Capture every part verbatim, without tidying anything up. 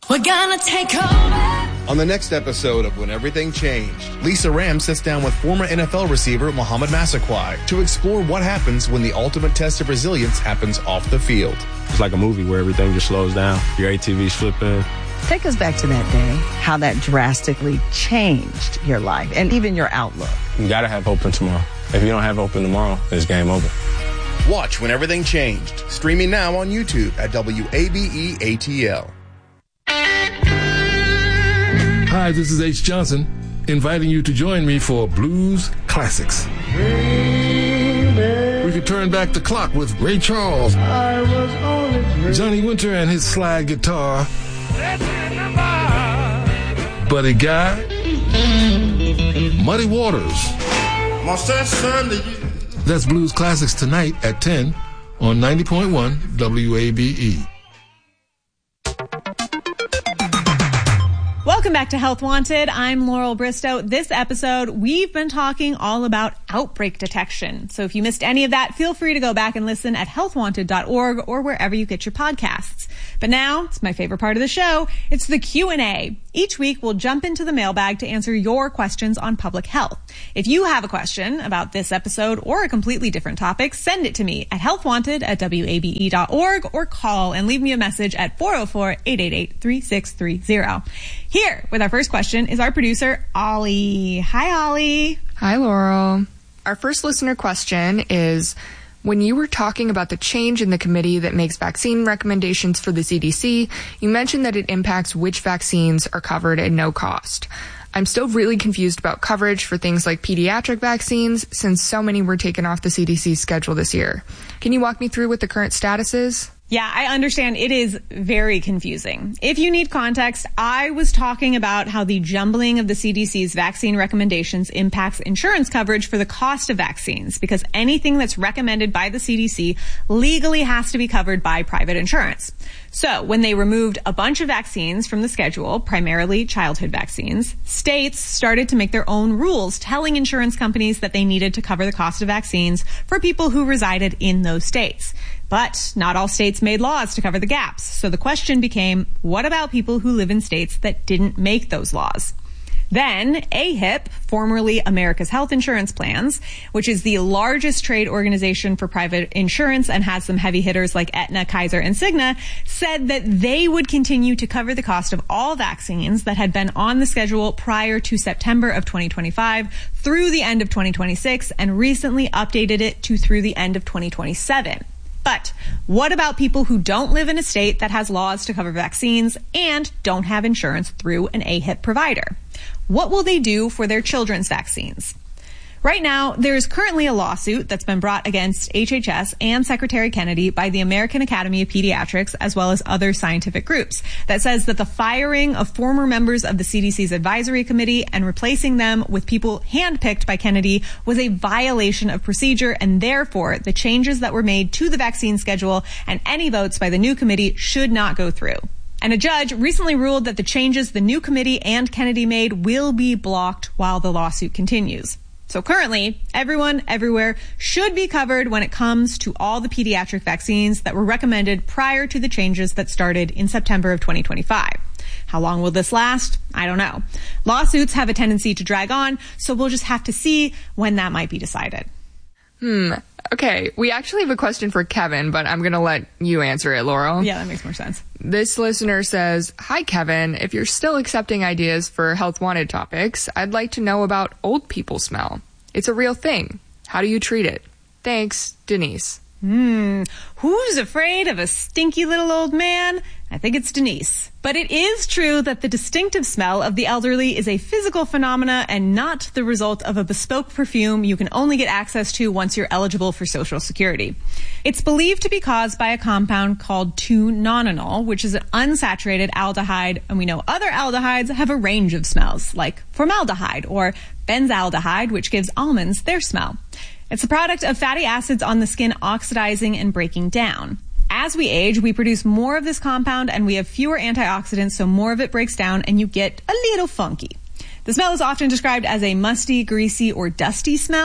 We're gonna take over. On the next episode of When Everything Changed, Lisa Ram sits down with former N F L receiver Mohamed Massaquoi to explore what happens when the ultimate test of resilience happens off the field. It's like a movie where everything just slows down. Your A T V's flipping. Take us back to that day, how that drastically changed your life and even your outlook. You gotta have hope in tomorrow. If you don't have hope in tomorrow, it's game over. Watch When Everything Changed, streaming now on YouTube at W A B E A T L. Hi, this is H. Johnson, inviting you to join me for Blues Classics. We could turn back the clock with Ray Charles, Johnny Winter and his slide guitar, Buddy Guy, Muddy Waters. That's Blues Classics tonight at ten on ninety point one W A B E. Welcome back to Health Wanted. I'm Laurel Bristow. This episode, we've been talking all about outbreak detection. So if you missed any of that, feel free to go back and listen at health wanted dot org or wherever you get your podcasts. But now, it's my favorite part of the show. It's the Q and A. Each week, we'll jump into the mailbag to answer your questions on public health. If you have a question about this episode or a completely different topic, send it to me at healthwanted at W A B E dot org or call and leave me a message at four oh four, eight eight eight, three six three zero. Here with our first question is our producer, Ollie. Hi, Ollie. Hi, Laurel. Our first listener question is, when you were talking about the change in the committee that makes vaccine recommendations for the C D C, you mentioned that it impacts which vaccines are covered at no cost. I'm still really confused about coverage for things like pediatric vaccines, since so many were taken off the C D C's schedule this year. Can you walk me through what the current status is? Yeah, I understand it is very confusing. If you need context, I was talking about how the jumbling of the C D C's vaccine recommendations impacts insurance coverage for the cost of vaccines, because anything that's recommended by the C D C legally has to be covered by private insurance. So when they removed a bunch of vaccines from the schedule, primarily childhood vaccines, states started to make their own rules telling insurance companies that they needed to cover the cost of vaccines for people who resided in those states. But not all states made laws to cover the gaps. So the question became, what about people who live in states that didn't make those laws? Then A H I P, formerly America's Health Insurance Plans, which is the largest trade organization for private insurance and has some heavy hitters like Aetna, Kaiser, and Cigna, said that they would continue to cover the cost of all vaccines that had been on the schedule prior to September of twenty twenty-five through the end of twenty twenty-six, and recently updated it to through the end of twenty twenty-seven. But what about people who don't live in a state that has laws to cover vaccines and don't have insurance through an A H I P provider? What will they do for their children's vaccines? Right now, there is currently a lawsuit that's been brought against H H S and Secretary Kennedy by the American Academy of Pediatrics, as well as other scientific groups, that says that the firing of former members of the C D C's advisory committee and replacing them with people handpicked by Kennedy was a violation of procedure, and therefore the changes that were made to the vaccine schedule and any votes by the new committee should not go through. And a judge recently ruled that the changes the new committee and Kennedy made will be blocked while the lawsuit continues. So currently, everyone, everywhere should be covered when it comes to all the pediatric vaccines that were recommended prior to the changes that started in September of twenty twenty-five. How long will this last? I don't know. Lawsuits have a tendency to drag on, so we'll just have to see when that might be decided. Hmm. Okay, we actually have a question for Kevin, but I'm going to let you answer it, Laurel. Yeah, that makes more sense. This listener says, "Hi, Kevin. If you're still accepting ideas for Health Wanted topics, I'd like to know about old people smell. It's a real thing. How do you treat it? Thanks, Denise." Hmm. Who's afraid of a stinky little old man? I think it's Denise. But it is true that the distinctive smell of the elderly is a physical phenomena and not the result of a bespoke perfume you can only get access to once you're eligible for Social Security. It's believed to be caused by a compound called two nonanol, which is an unsaturated aldehyde, and we know other aldehydes have a range of smells, like formaldehyde or benzaldehyde, which gives almonds their smell. It's a product of fatty acids on the skin oxidizing and breaking down. As we age, we produce more of this compound and we have fewer antioxidants, so more of it breaks down and you get a little funky. The smell is often described as a musty, greasy, or dusty smell.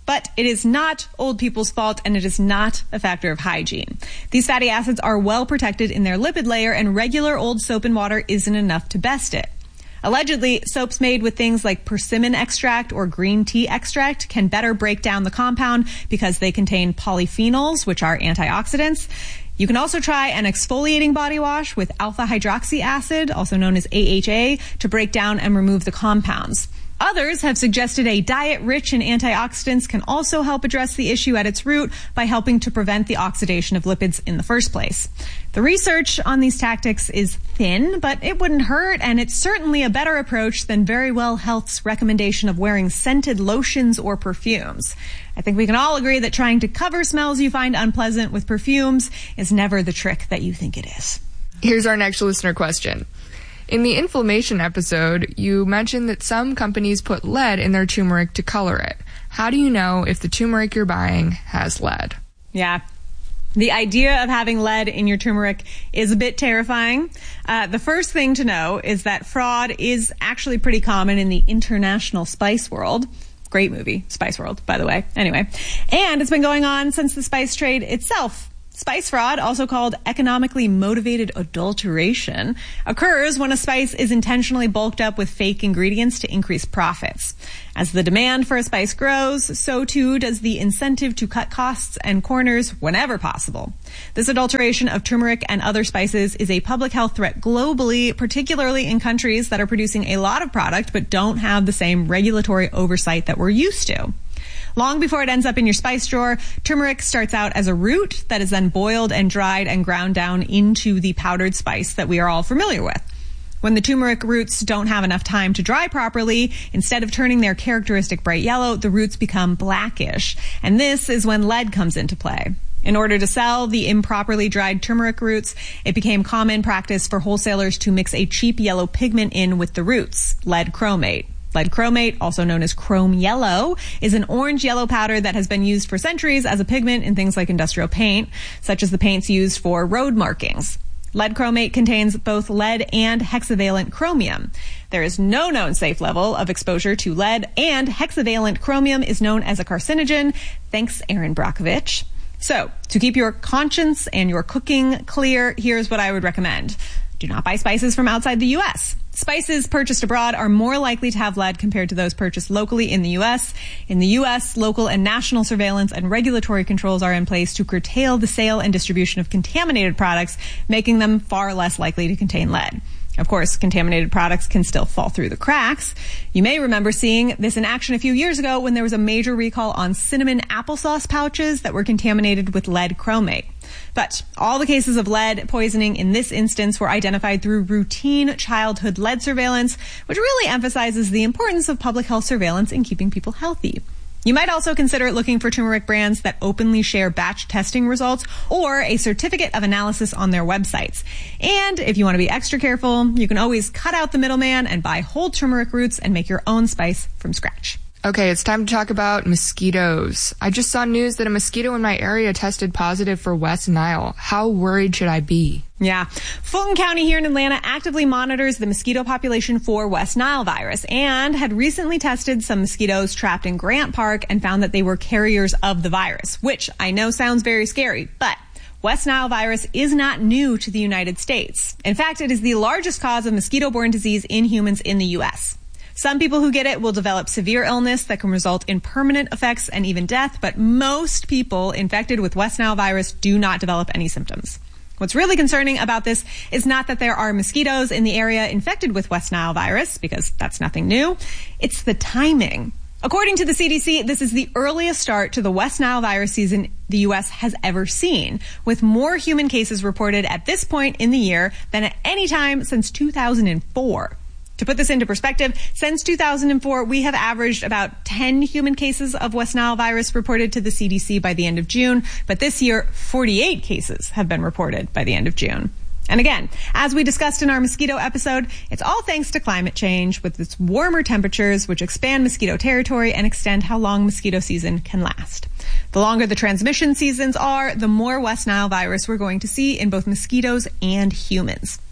But it is not old people's fault, and it is not a factor of hygiene. These fatty acids are well protected in their lipid layer, and regular old soap and water isn't enough to best it. Allegedly, soaps made with things like persimmon extract or green tea extract can better break down the compound because they contain polyphenols, which are antioxidants. You can also try an exfoliating body wash with alpha hydroxy acid, also known as A H A, to break down and remove the compounds. Others have suggested a diet rich in antioxidants can also help address the issue at its root by helping to prevent the oxidation of lipids in the first place. The research on these tactics is thin, but it wouldn't hurt, and it's certainly a better approach than Verywell Health's recommendation of wearing scented lotions or perfumes. I think we can all agree that trying to cover smells you find unpleasant with perfumes is never the trick that you think it is. Here's our next listener question. In the inflammation episode, you mentioned that some companies put lead in their turmeric to color it. How do you know if the turmeric you're buying has lead? Yeah. The idea of having lead in your turmeric is a bit terrifying. Uh, the first thing to know is that fraud is actually pretty common in the international spice world. Great movie, Spice World, by the way. Anyway. And it's been going on since the spice trade itself. Spice fraud, also called economically motivated adulteration, occurs when a spice is intentionally bulked up with fake ingredients to increase profits. As the demand for a spice grows, so too does the incentive to cut costs and corners whenever possible. This adulteration of turmeric and other spices is a public health threat globally, particularly in countries that are producing a lot of product but don't have the same regulatory oversight that we're used to. Long before it ends up in your spice drawer, turmeric starts out as a root that is then boiled and dried and ground down into the powdered spice that we are all familiar with. When the turmeric roots don't have enough time to dry properly, instead of turning their characteristic bright yellow, the roots become blackish. And this is when lead comes into play. In order to sell the improperly dried turmeric roots, it became common practice for wholesalers to mix a cheap yellow pigment in with the roots, lead chromate. Lead chromate, also known as chrome yellow, is an orange-yellow powder that has been used for centuries as a pigment in things like industrial paint, such as the paints used for road markings. Lead chromate contains both lead and hexavalent chromium. There is no known safe level of exposure to lead, and hexavalent chromium is known as a carcinogen. Thanks, Erin Brockovich. So, to keep your conscience and your cooking clear, here's what I would recommend. Do not buy spices from outside the U S. Spices purchased abroad are more likely to have lead compared to those purchased locally in the U S. In the U S, local and national surveillance and regulatory controls are in place to curtail the sale and distribution of contaminated products, making them far less likely to contain lead. Of course, contaminated products can still fall through the cracks. You may remember seeing this in action a few years ago when there was a major recall on cinnamon applesauce pouches that were contaminated with lead chromate. But all the cases of lead poisoning in this instance were identified through routine childhood lead surveillance, which really emphasizes the importance of public health surveillance in keeping people healthy. You might also consider looking for turmeric brands that openly share batch testing results or a certificate of analysis on their websites. And if you want to be extra careful, you can always cut out the middleman and buy whole turmeric roots and make your own spice from scratch. Okay, it's time to talk about mosquitoes. I just saw news that a mosquito in my area tested positive for West Nile. How worried should I be? Yeah. Fulton County here in Atlanta actively monitors the mosquito population for West Nile virus and had recently tested some mosquitoes trapped in Grant Park and found that they were carriers of the virus, which I know sounds very scary, but West Nile virus is not new to the United States. In fact, it is the largest cause of mosquito-borne disease in humans in the U S. Some people who get it will develop severe illness that can result in permanent effects and even death, but most people infected with West Nile virus do not develop any symptoms. What's really concerning about this is not that there are mosquitoes in the area infected with West Nile virus, because that's nothing new. It's the timing. According to the C D C, this is the earliest start to the West Nile virus season the U S has ever seen, with more human cases reported at this point in the year than at any time since two thousand four. To put this into perspective, since two thousand four, we have averaged about ten human cases of West Nile virus reported to the C D C by the end of June, but this year, forty-eight cases have been reported by the end of June. And again, as we discussed in our mosquito episode, it's all thanks to climate change with its warmer temperatures, which expand mosquito territory and extend how long mosquito season can last. The longer the transmission seasons are, the more West Nile virus we're going to see in both mosquitoes and humans.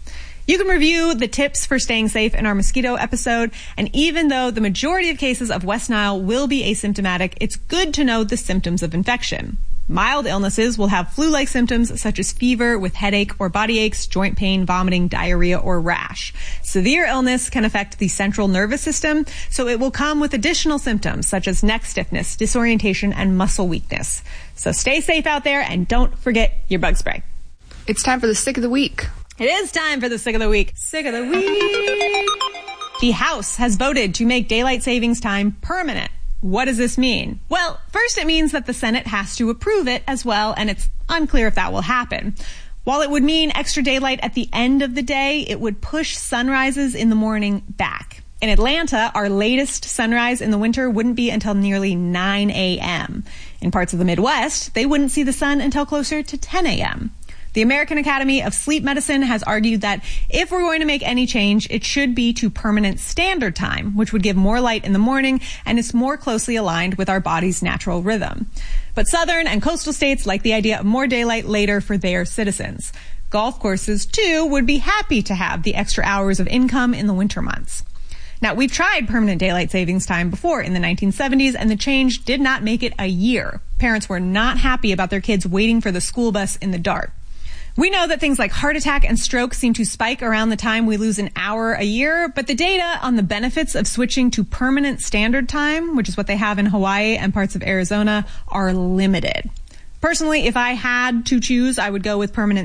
You can review the tips for staying safe in our mosquito episode. And even though the majority of cases of West Nile will be asymptomatic, it's good to know the symptoms of infection. Mild illnesses will have flu-like symptoms such as fever with headache or body aches, joint pain, vomiting, diarrhea, or rash. Severe illness can affect the central nervous system, so it will come with additional symptoms such as neck stiffness, disorientation, and muscle weakness. So stay safe out there and don't forget your bug spray. It's time for the Sick of the Week. It is time for the Sick of the Week. Sick of the Week. The House has voted to make daylight savings time permanent. What does this mean? Well, first it means that the Senate has to approve it as well, and it's unclear if that will happen. While it would mean extra daylight at the end of the day, it would push sunrises in the morning back. In Atlanta, our latest sunrise in the winter wouldn't be until nearly nine a.m. In parts of the Midwest, they wouldn't see the sun until closer to ten a.m. The American Academy of Sleep Medicine has argued that if we're going to make any change, it should be to permanent standard time, which would give more light in the morning and is more closely aligned with our body's natural rhythm. But southern and coastal states like the idea of more daylight later for their citizens. Golf courses, too, would be happy to have the extra hours of income in the winter months. Now, we've tried permanent daylight savings time before in the nineteen seventies, and the change did not make it a year. Parents were not happy about their kids waiting for the school bus in the dark. We know that things like heart attack and stroke seem to spike around the time we lose an hour a year, but the data on the benefits of switching to permanent standard time, which is what they have in Hawaii and parts of Arizona, are limited. Personally, if I had to choose, I would go with permanent